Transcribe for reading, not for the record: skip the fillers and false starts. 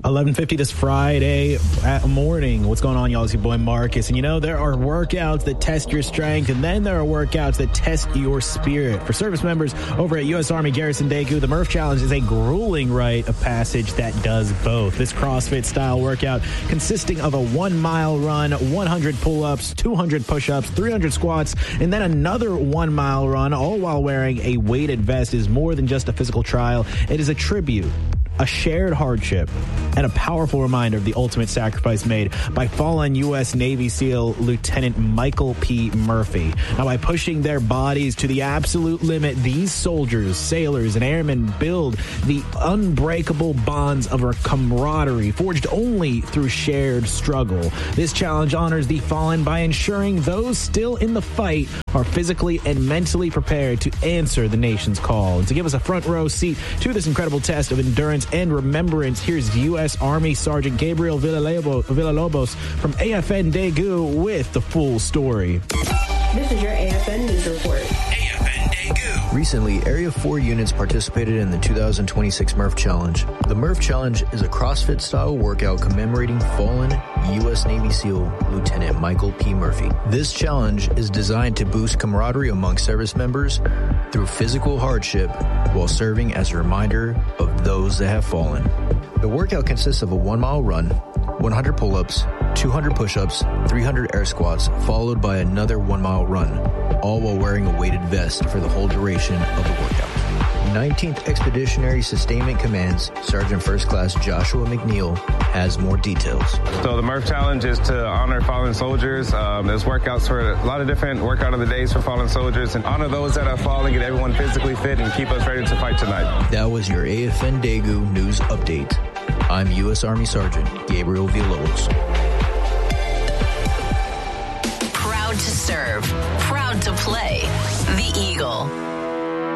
11:50 this Friday morning. What's going on, y'all? It's your boy Marcus. And you know, there are workouts that test your strength, and then there are workouts that test your spirit. For service members over at U.S. Army Garrison Daegu, the Murph Challenge is a grueling rite of passage that does both. This CrossFit-style workout consisting of a 1 mile run, 100 pull-ups, 200 push-ups, 300 squats, and then another 1 mile run, all while wearing a weighted vest, is more than just a physical trial. It is a tribute, a shared hardship, and a powerful reminder of the ultimate sacrifice made by fallen U.S. Navy SEAL Lieutenant Michael P. Murphy. Now, by pushing their bodies to the absolute limit, these soldiers, sailors, and airmen build the unbreakable bonds of a camaraderie forged only through shared struggle. This challenge honors the fallen by ensuring those still in the fight are physically and mentally prepared to answer the nation's call. And to give us a front row seat to this incredible test of endurance and remembrance, here's U.S. Army Sergeant Gabriel Villalobos from AFN Daegu with the full story. This is your AFN News Report. AFN Daegu. Recently, Area 4 units participated in the 2026 Murph Challenge. The Murph Challenge is a CrossFit-style workout commemorating fallen U.S. Navy SEAL Lieutenant Michael P. Murphy. This challenge is designed to boost camaraderie among service members through physical hardship while serving as a reminder of those that have fallen. The workout consists of a 1 mile run, 100 pull-ups, 200 push-ups, 300 air squats, followed by another 1 mile run, all while wearing a weighted vest for the whole duration of the workout. 19th Expeditionary Sustainment Command's Sergeant First Class Joshua McNeil has more details. So the Murph Challenge is to honor fallen soldiers. There's workouts for a lot of different workout of the days for fallen soldiers and honor those that are falling, get everyone physically fit, and keep us ready to fight tonight. That was your AFN Daegu News Update. I'm U.S. Army Sergeant Gabriel Villalobos. Proud to serve, proud to play. The Eagle.